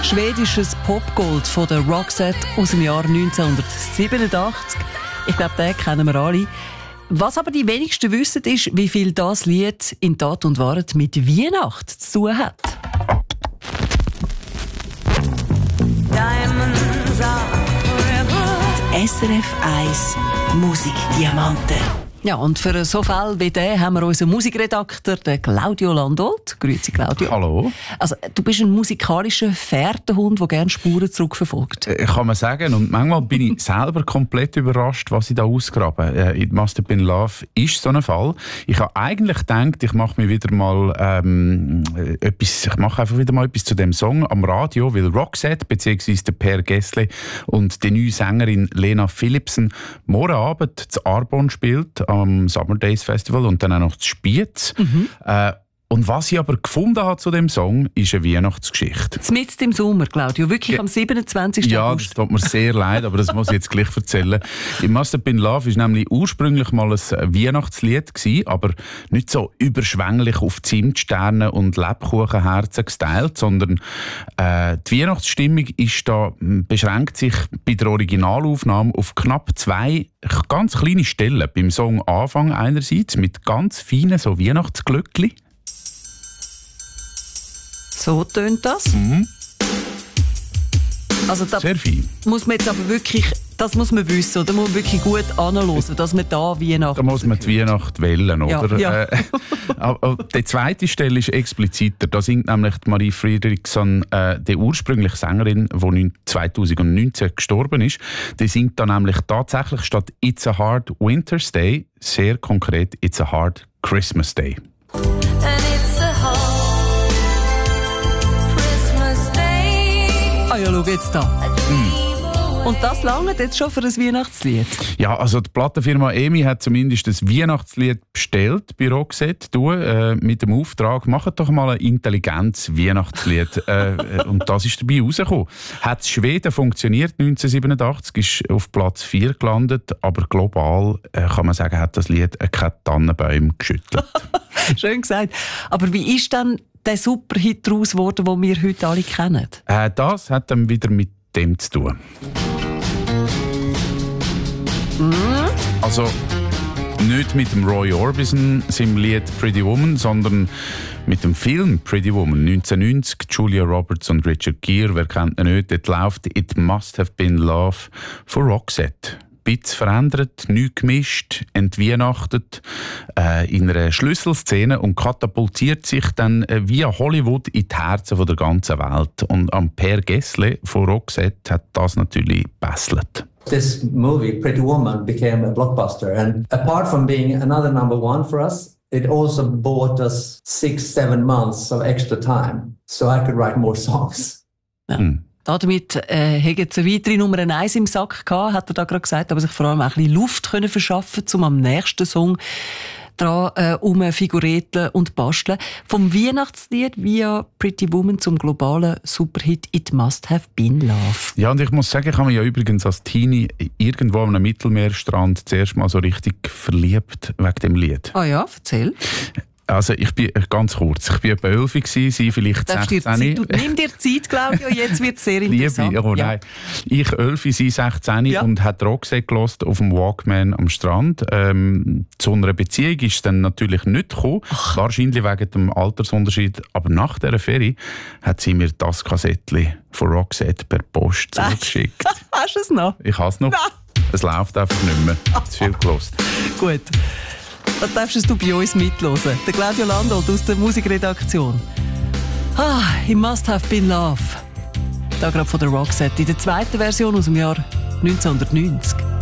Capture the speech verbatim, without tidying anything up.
Schwedisches Popgold von der Roxette aus dem Jahr neunzehnhundertsiebenundachtzig. Ich glaube, den kennen wir alle. Was aber die wenigsten wissen, ist, wie viel das Lied in Tat und Wahrheit mit Weihnachten zu tun hat. S R F eins Musikdiamanten. Ja, und für so Fall wie den haben wir unseren Musikredakteur, den Claudio Landolt. Grüezi, Claudio. Hallo. Also, du bist ein musikalischer Fährtenhund, der gerne Spuren zurückverfolgt. Äh, kann man sagen. Und manchmal bin ich selber komplett überrascht, was ich da ausgrabe. Äh, «It Must Have Been Love» ist so ein Fall. Ich habe eigentlich gedacht, ich mache mir wieder mal ähm, etwas, ich mache einfach wieder mal etwas zu dem Song am Radio, weil Roxette bzw. der Per Gessle und die neue Sängerin Lena Philipsen morgen Abend zu Arbonne spielt am Summer Days Festival und dann auch noch zu Spiez. Mhm. Äh, und was ich aber gefunden habe zu dem Song, ist eine Weihnachtsgeschichte. Mitten im Sommer, Claudio, wirklich ja. Am siebenundzwanzigsten Ja, das tut mir sehr leid, aber das muss ich jetzt gleich erzählen. «It Must Have Been Love» war nämlich ursprünglich mal ein Weihnachtslied gewesen, aber nicht so überschwänglich auf Zimtsterne und Lebkuchenherzen gestylt, sondern äh, die Weihnachtsstimmung ist da, beschränkt sich bei der Originalaufnahme auf knapp zwei ganz kleine Stellen. Beim Song Anfang einerseits mit ganz feinen so Weihnachtsglöckchen. So tönt das. Mhm. Also da sehr fein. Muss man jetzt aber wirklich, das muss man wissen, oder muss man wirklich gut anhören, dass man da Weihnachten... Da muss man die Weihnacht wählen, oder? Ja, ja. Äh, aber die zweite Stelle ist expliziter. Da singt nämlich Marie Fredriksson, äh, die ursprüngliche Sängerin, die zweitausendneunzehn gestorben ist, die singt da nämlich tatsächlich statt «It's a hard winter's day» sehr konkret «It's a hard Christmas day». And it's a hard Christmas day. Ah ja, schau jetzt da. Mm. Und das langt jetzt schon für ein Weihnachtslied? Ja, also die Plattenfirma E M I hat zumindest ein Weihnachtslied bestellt bei Roxette. Du, äh, mit dem Auftrag, macht doch mal ein intelligentes Weihnachtslied. äh, und das ist dabei rausgekommen. Hat Schweden funktioniert neunzehnhundertsiebenundachtzig, ist auf Platz vier gelandet, aber global äh, kann man sagen, hat das Lied äh, keine Tannenbäume geschüttelt. Schön gesagt. Aber wie ist dann der Superhit daraus geworden, den wir heute alle kennen? Äh, das hat dann wieder mit dem zu tun. Mhm. Also nicht mit dem Roy Orbison, seinem Lied «Pretty Woman», sondern mit dem Film «Pretty Woman» neunzehnhundertneunzig. Julia Roberts und Richard Gere, wer kennt ihn nicht, dort läuft «It Must Have Been Love» von Roxette. Bisschen verändert, neu gemischt, entweihnachtet, äh, in einer Schlüsselszene und katapultiert sich dann äh, via Hollywood in die Herzen von der ganzen Welt. Und am Per Gessle von Roxette hat das natürlich gebesselt. This movie, Pretty Woman, became a blockbuster, and apart from being another number one for us, it also bought us six, seven months of extra time, so I could write more songs. Ja. Hm. Damit äh, haben sie eine weitere Nummer eins im Sack gehabt, hat er da gerade gesagt, aber sich vor allem auch ein bisschen Luft können verschaffen, um am nächsten Song dran äh, umfigurieren und basteln. Vom Weihnachtslied via Pretty Woman zum globalen Superhit «It Must Have Been Love». Ja, und ich muss sagen, ich habe mich ja übrigens als Teenie irgendwo an einem Mittelmeerstrand zuerst mal so richtig verliebt wegen dem Lied. Ah ja, erzähl. Also ich bin ganz kurz, ich bin etwa elf gewesen, sie vielleicht sechzehn. Zeit, du, nimm dir Zeit, Claudio, jetzt wird es sehr interessant. Liebe, oh nein. Ja. Ich elf, sie sechzehn ja. Und hat Roxette gehört auf dem Walkman am Strand. Ähm, zu einer Beziehung ist es dann natürlich nicht gekommen, Ach. wahrscheinlich wegen dem Altersunterschied. Aber nach dieser Ferie hat sie mir das Kassettchen von Roxette per Post zugeschickt. Hast du es noch? Ich habe es noch. Nein. Es läuft einfach nicht mehr. Zu viel gehört. Gut. Dann darfst du bei uns mithören. Der Claudio Landolt aus der Musikredaktion. Ah, «It Must Have Been Love». Da gerade von der Roxette in der zweiten Version aus dem Jahr neunzehnhundertneunzig.